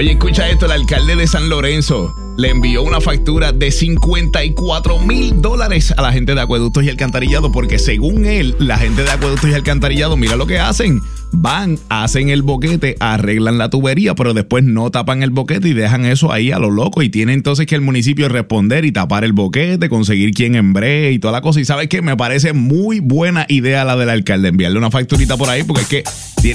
Oye, escucha esto, el alcalde de San Lorenzo le envió una factura de $54,000 a la gente de Acueductos y Alcantarillado, porque según él, la gente de Acueductos y Alcantarillado, mira lo que hacen. Van, hacen el boquete, arreglan la tubería, pero después no tapan el boquete y dejan eso ahí a lo loco. Y tiene entonces que el municipio responder y tapar el boquete, conseguir quien embree y toda la cosa. Y ¿sabes qué? Me parece muy buena idea la del alcalde, enviarle una facturita por ahí, porque es que